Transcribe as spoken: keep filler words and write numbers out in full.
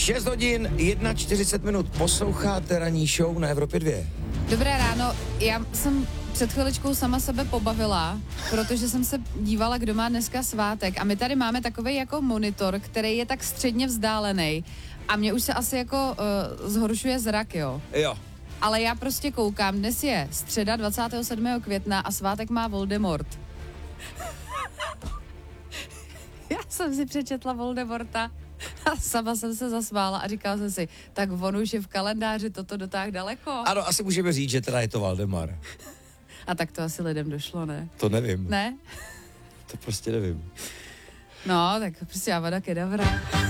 šest hodin, čtyřicet jedna minut. Posloucháte ranní show na Evropě dva. Dobré ráno, já jsem před chviličkou sama sebe pobavila, protože jsem se dívala, kdo má dneska svátek a my tady máme takový jako monitor, který je tak středně vzdálený a mě už se asi jako uh, zhoršuje zrak, jo. Jo. Ale já prostě koukám, dnes je středa dvacátého sedmého května a svátek má Voldemort. Já jsem si přečetla Voldemorta a sama jsem se zasmála a říkala jsem si, tak on už je v kalendáři, toto dotáh daleko. Ano, asi můžeme říct, že teda je to Valdemar. A tak to asi lidem došlo, ne? To nevím. Ne? To prostě nevím. No, tak prostě Avada Kedavra.